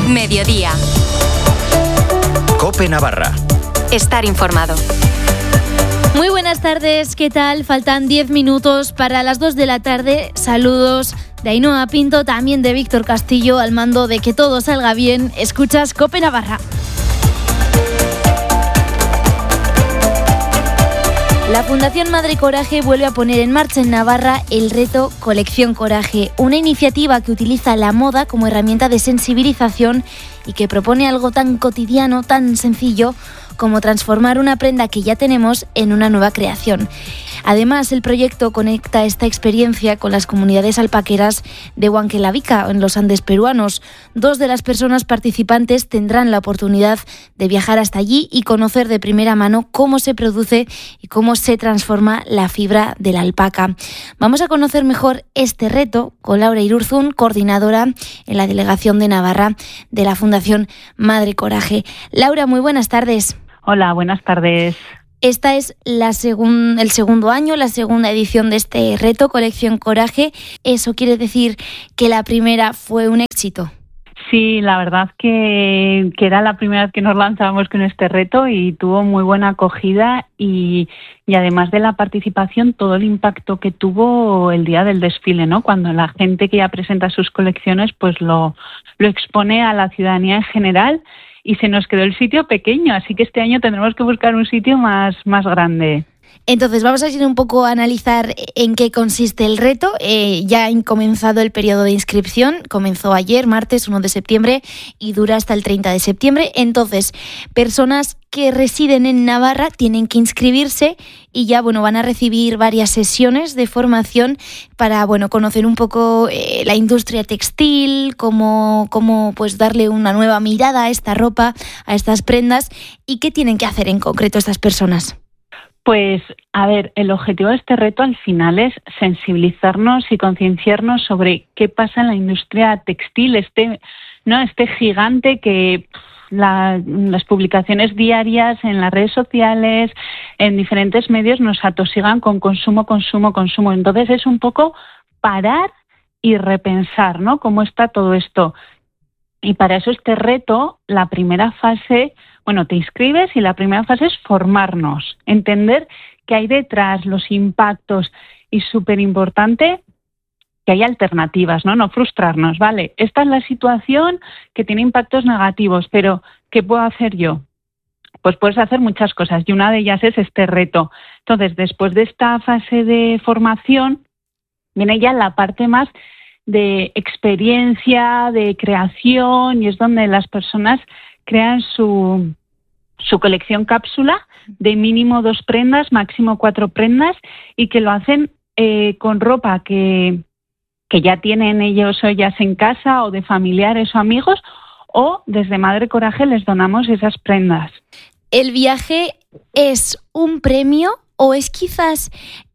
Mediodía. COPE Navarra. Estar informado. Muy buenas tardes, ¿qué tal? Faltan 10 minutos para las 2 de la tarde. Saludos de Ainhoa Pinto, también de Víctor Castillo, al mando de que todo salga bien. Escuchas COPE Navarra. La Fundación Madre Coraje vuelve a poner en marcha en Navarra el reto Colección Coraje, una iniciativa que utiliza la moda como herramienta de sensibilización y que propone algo tan cotidiano, tan sencillo, como transformar una prenda que ya tenemos en una nueva creación. Además, el proyecto conecta esta experiencia con las comunidades alpaqueras de Huancavelica, en los Andes peruanos. 2 de las personas participantes tendrán la oportunidad de viajar hasta allí y conocer de primera mano cómo se produce y cómo se transforma la fibra de la alpaca. Vamos a conocer mejor este reto con Laura Irurzun, coordinadora en la Delegación de Navarra de la Fundación Madre Coraje. Laura, muy buenas tardes. Hola, buenas tardes. Esta es el segundo año, la segunda edición de este reto, Colección Coraje. ¿Eso quiere decir que la primera fue un éxito? Sí, la verdad que era la primera vez que nos lanzábamos con este reto y tuvo muy buena acogida y además de la participación, todo el impacto que tuvo el día del desfile, ¿no? Cuando la gente que ya presenta sus colecciones pues lo expone a la ciudadanía en general. Y se nos quedó el sitio pequeño, así que este año tendremos que buscar un sitio más grande. Entonces vamos a ir un poco a analizar en qué consiste el reto. Ya ha comenzado el periodo de inscripción, comenzó ayer, martes 1 de septiembre, y dura hasta el 30 de septiembre. Entonces, personas que residen en Navarra tienen que inscribirse y ya van a recibir varias sesiones de formación para conocer un poco la industria textil, cómo pues darle una nueva mirada a esta ropa, a estas prendas, y qué tienen que hacer en concreto estas personas. Pues, a ver, el objetivo de este reto al final es sensibilizarnos y concienciarnos sobre qué pasa en la industria textil, este gigante que las publicaciones diarias en las redes sociales, en diferentes medios, nos atosigan con consumo. Entonces es un poco parar y repensar, ¿no?, cómo está todo esto. Y para eso este reto, la primera fase, te inscribes y la primera fase es formarnos, entender qué hay detrás, los impactos y súper importante que hay alternativas, no frustrarnos, ¿vale? Esta es la situación que tiene impactos negativos, pero ¿qué puedo hacer yo? Pues puedes hacer muchas cosas y una de ellas es este reto. Entonces, después de esta fase de formación, viene ya la parte más de experiencia, de creación, y es donde las personas crean su colección cápsula de mínimo 2 prendas, máximo 4 prendas, y que lo hacen con ropa que ya tienen ellos o ellas en casa o de familiares o amigos, o desde Madre Coraje les donamos esas prendas. ¿El viaje es un premio o es quizás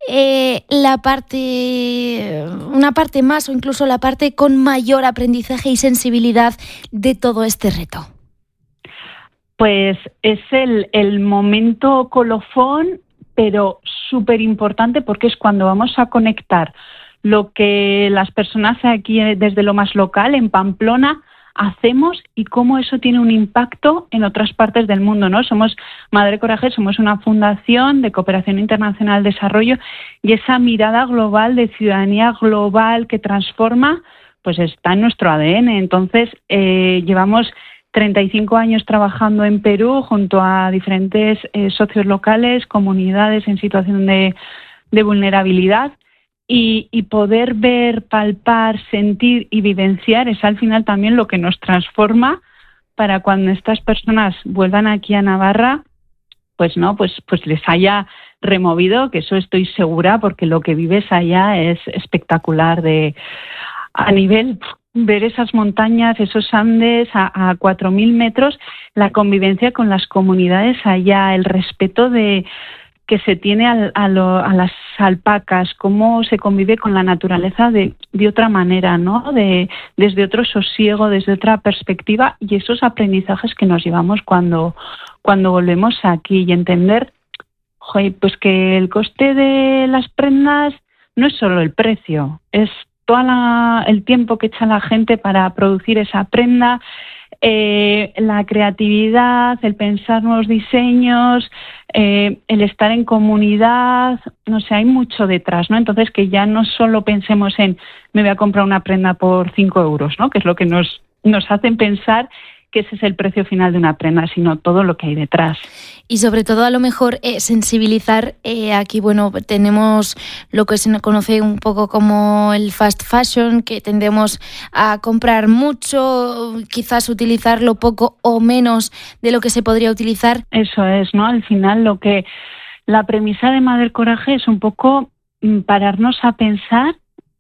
una parte más o incluso la parte con mayor aprendizaje y sensibilidad de todo este reto? Pues es el momento colofón, pero súper importante porque es cuando vamos a conectar lo que las personas aquí desde lo más local, en Pamplona, hacemos y cómo eso tiene un impacto en otras partes del mundo, ¿no? Somos Madre Coraje, somos una fundación de cooperación internacional al desarrollo y esa mirada global de ciudadanía global que transforma, pues está en nuestro ADN. Entonces, llevamos 35 años trabajando en Perú junto a diferentes socios locales, comunidades en situación de vulnerabilidad. Y poder ver, palpar, sentir y vivenciar es al final también lo que nos transforma para cuando estas personas vuelvan aquí a Navarra, pues les haya removido, que eso estoy segura, porque lo que vives allá es espectacular a nivel ver esas montañas, esos Andes a 4.000 metros, la convivencia con las comunidades allá, el respeto que se tiene a las alpacas, cómo se convive con la naturaleza de otra manera, ¿no? Desde otro sosiego, desde otra perspectiva, y esos aprendizajes que nos llevamos cuando volvemos aquí, y entender pues que el coste de las prendas no es solo el precio, es todo el tiempo que echa la gente para producir esa prenda, la creatividad, el pensar nuevos diseños, el estar en comunidad, no sé, hay mucho detrás, ¿no? Entonces, que ya no solo pensemos en me voy a comprar una prenda por 5 euros, ¿no? Que es lo que nos hacen pensar que ese es el precio final de una prenda, sino todo lo que hay detrás. Y sobre todo, a lo mejor, sensibilizar. Aquí, bueno, tenemos lo que se conoce un poco como el fast fashion, que tendemos a comprar mucho, quizás utilizarlo poco o menos de lo que se podría utilizar. Eso es, ¿no? Al final, la premisa de Madre Coraje es un poco pararnos a pensar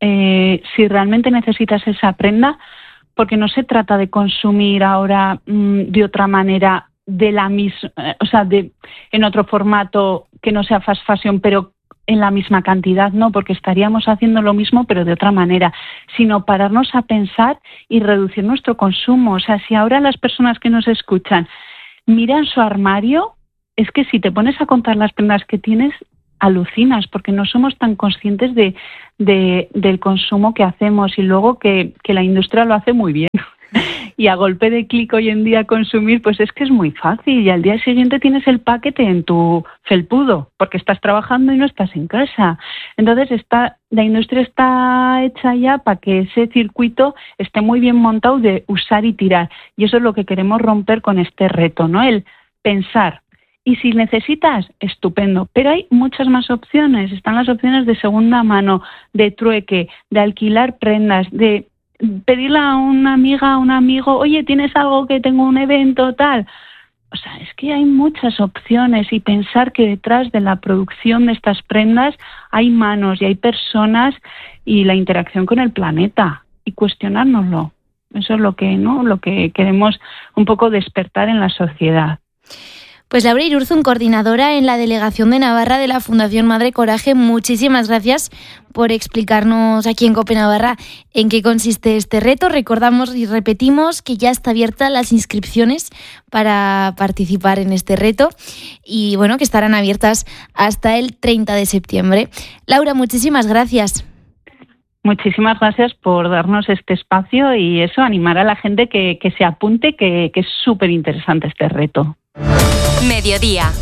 si realmente necesitas esa prenda, porque no se trata de consumir ahora de otra manera, de la misma, o sea, en otro formato que no sea fast fashion, pero en la misma cantidad, no, porque estaríamos haciendo lo mismo, pero de otra manera, sino pararnos a pensar y reducir nuestro consumo. O sea, si ahora las personas que nos escuchan miran su armario, es que si te pones a contar las prendas que tienes, alucinas, porque no somos tan conscientes del consumo que hacemos, y luego que la industria lo hace muy bien. Y a golpe de clic hoy en día consumir, pues es que es muy fácil, y al día siguiente tienes el paquete en tu felpudo, porque estás trabajando y no estás en casa. Entonces la industria está hecha ya para que ese circuito esté muy bien montado de usar y tirar, y eso es lo que queremos romper con este reto, ¿no? El pensar. Y si necesitas, estupendo. Pero hay muchas más opciones. Están las opciones de segunda mano, de trueque, de alquilar prendas, de pedirle a una amiga, a un amigo, oye, ¿tienes algo que tengo un evento tal? O sea, es que hay muchas opciones, y pensar que detrás de la producción de estas prendas hay manos y hay personas y la interacción con el planeta, y cuestionárnoslo. Eso es lo que queremos un poco despertar en la sociedad. Pues Laura Irurzun, coordinadora en la Delegación de Navarra de la Fundación Madre Coraje, muchísimas gracias por explicarnos aquí en COPE Navarra en qué consiste este reto. Recordamos y repetimos que ya está abierta las inscripciones para participar en este reto, y bueno, que estarán abiertas hasta el 30 de septiembre. Laura, muchísimas gracias. Muchísimas gracias por darnos este espacio, y eso, animar a la gente que se apunte, que es súper interesante este reto. Mediodía.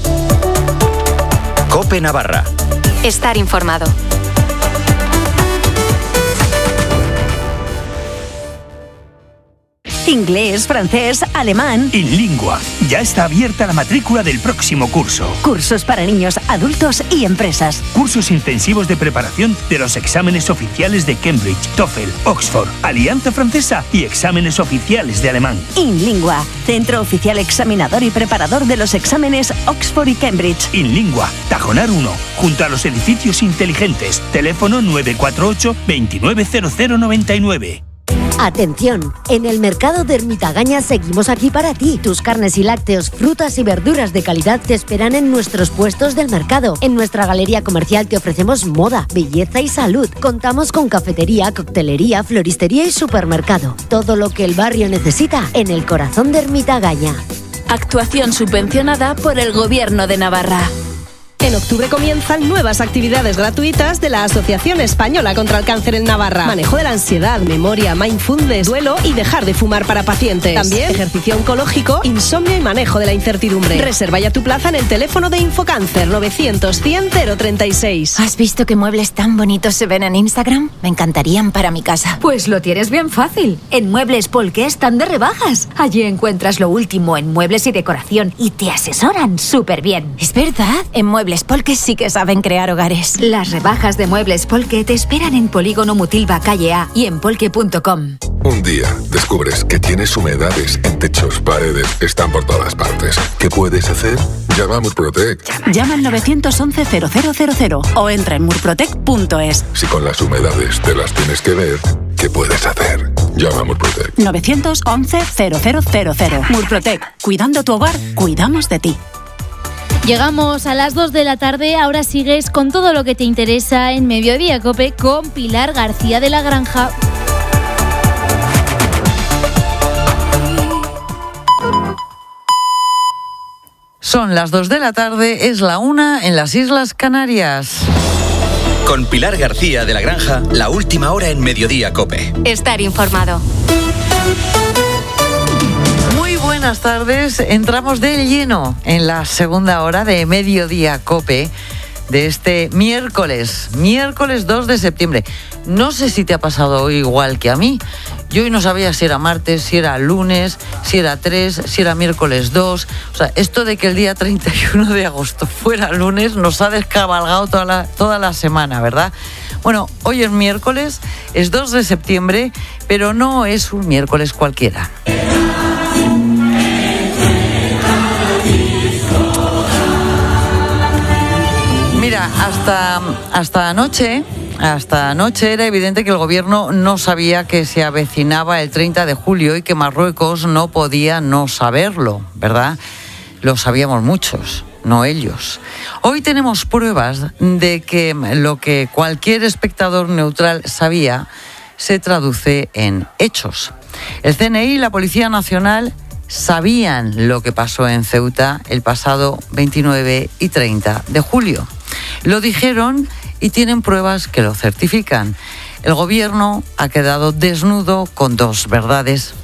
COPE Navarra. Estar informado. Inglés, francés, alemán. InLingua. Ya está abierta la matrícula del próximo curso. Cursos para niños, adultos y empresas. Cursos intensivos de preparación de los exámenes oficiales de Cambridge, TOEFL, Oxford, Alianza Francesa y exámenes oficiales de alemán. InLingua. Centro oficial examinador y preparador de los exámenes Oxford y Cambridge. InLingua. Tajonar 1. Junto a los edificios inteligentes. Teléfono 948 290099. Atención, en el mercado de Ermitagaña seguimos aquí para ti. Tus carnes y lácteos, frutas y verduras de calidad te esperan en nuestros puestos del mercado. En nuestra galería comercial te ofrecemos moda, belleza y salud. Contamos con cafetería, coctelería, floristería y supermercado. Todo lo que el barrio necesita en el corazón de Ermitagaña. Actuación subvencionada por el Gobierno de Navarra. En octubre comienzan nuevas actividades gratuitas de la Asociación Española contra el Cáncer en Navarra. Manejo de la ansiedad, memoria, mindfulness, duelo y dejar de fumar para pacientes. También ejercicio oncológico, insomnio y manejo de la incertidumbre. Reserva ya tu plaza en el teléfono de Infocáncer 900-100-036. ¿Has visto qué muebles tan bonitos se ven en Instagram? Me encantarían para mi casa. Pues lo tienes bien fácil. En Muebles Polke están de rebajas. Allí encuentras lo último en muebles y decoración y te asesoran súper bien. Es verdad, en Muebles Polke sí que saben crear hogares. Las rebajas de Muebles Polke te esperan en Polígono Mutilva, calle A, y en polke.com. Un día descubres que tienes humedades en techos, paredes, están por todas partes. ¿Qué puedes hacer? Llama a Murprotec. Llama al 911-0000 o entra en murprotec.es. Si con las humedades te las tienes que ver, ¿qué puedes hacer? Llama a Murprotec. 911-0000. Murprotec. Cuidando tu hogar, cuidamos de ti. Llegamos a las 2 de la tarde, ahora sigues con todo lo que te interesa en Mediodía COPE con Pilar García de la Granja. Son las 2 de la tarde, es la 1 en las Islas Canarias. Con Pilar García de la Granja, la última hora en Mediodía COPE. Estar informado. buenas tardes. Entramos de lleno en la segunda hora de Mediodía COPE de este miércoles 2 de septiembre. No sé si te ha pasado hoy igual que a mí. Yo hoy no sabía si era martes, si era lunes, si era 3, si era miércoles 2. O sea, esto de que el día 31 de agosto fuera lunes nos ha descabalgado toda la semana, ¿verdad? Bueno, hoy es miércoles, es 2 de septiembre, pero no es un miércoles cualquiera. Mira, hasta anoche era evidente que el gobierno no sabía que se avecinaba el 30 de julio y que Marruecos no podía no saberlo, ¿verdad? Lo sabíamos muchos, no ellos. Hoy tenemos pruebas de que lo que cualquier espectador neutral sabía se traduce en hechos. El CNI y la Policía Nacional sabían lo que pasó en Ceuta el pasado 29 y 30 de julio. Lo dijeron y tienen pruebas que lo certifican. El gobierno ha quedado desnudo con dos verdades